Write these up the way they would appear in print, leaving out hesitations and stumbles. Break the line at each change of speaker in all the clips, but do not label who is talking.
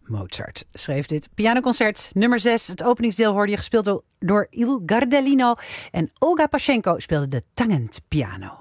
Mozart schreef dit pianoconcert. Nummer 6, het openingsdeel hoorde je gespeeld door Il Gardellino. En Olga Pashenko speelde de tangent piano.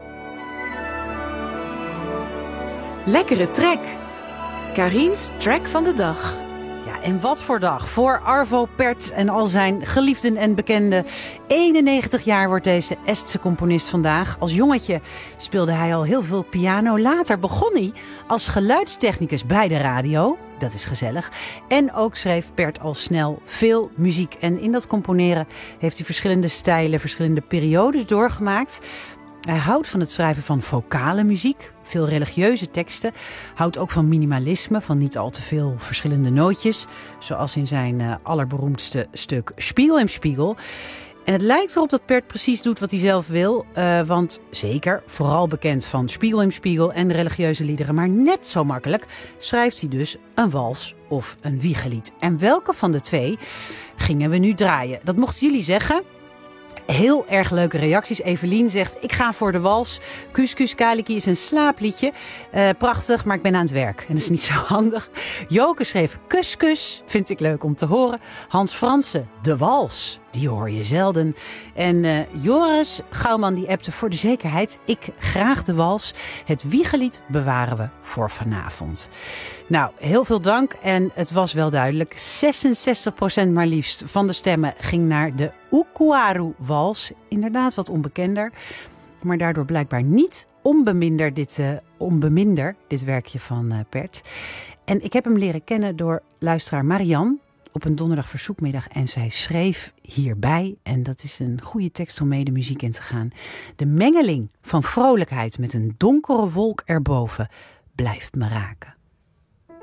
Lekkere track. Karin's track van de dag.
Ja, en wat voor dag voor Arvo Pärt en al zijn geliefden en bekenden. 91 jaar wordt deze Estse componist vandaag. Als jongetje speelde hij al heel veel piano. Later begon hij als geluidstechnicus bij de radio. Dat is gezellig. En ook schreef Pärt al snel veel muziek. En in dat componeren heeft hij verschillende stijlen, verschillende periodes doorgemaakt. Hij houdt van het schrijven van vocale muziek, veel religieuze teksten. Houdt ook van minimalisme, van niet al te veel verschillende nootjes. Zoals in zijn allerberoemdste stuk Spiegel im Spiegel. En het lijkt erop dat Pärt precies doet wat hij zelf wil. Want zeker, vooral bekend van Spiegel im Spiegel en religieuze liederen. Maar net zo makkelijk schrijft hij dus een wals of een wiegelied. En welke van de twee gingen we nu draaien? Dat mochten jullie zeggen. Heel erg leuke reacties. Evelien zegt, ik ga voor de wals. Kuskus Kaliki is een slaapliedje. Prachtig, maar ik ben aan het werk. En dat is niet zo handig. Joke schreef kuskus. Vind ik leuk om te horen. Hans Fransen, de wals. Die hoor je zelden. En Joris Gouwman die appte voor de zekerheid. Ik graag de wals. Het wiegelied bewaren we voor vanavond. Nou, heel veel dank. En het was wel duidelijk. 66% maar liefst van de stemmen ging naar de Ukuaru-wals. Inderdaad wat onbekender. Maar daardoor blijkbaar niet onbeminder dit werkje van Pärt. En ik heb hem leren kennen door luisteraar Marianne op een donderdag verzoekmiddag. En zij schreef hierbij, en dat is een goede tekst om mee de muziek in te gaan. De mengeling van vrolijkheid met een donkere wolk erboven blijft me raken.